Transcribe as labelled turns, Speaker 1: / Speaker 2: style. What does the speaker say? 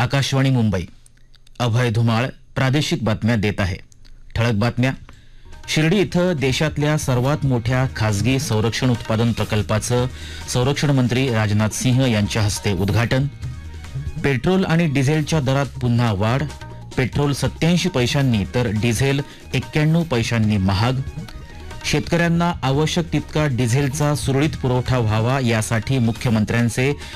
Speaker 1: आकाशवाणी मुंबई. अभय धुमाळ प्रादेशिक बातम्या देत आहे. ठळक बातम्या. शिर्डी इथं देशातल्या सर्वात मोठ्या खासगी संरक्षण उत्पादन प्रकल्पाचं संरक्षण मंत्री राजनाथ सिंह यांच्या हस्ते उद्घाटन. पेट्रोल आणि डिझेलच्या दरात पुन्हा वाढ. पेट्रोल 87 पैशांनी तर डिझेल 91 पैशांनी महाग. शेतकऱ्यांना आवश्यक तितका डिझेलचा सुरळीत पुरवठा व्हावा यासाठी मुख्यमंत्र्यांचे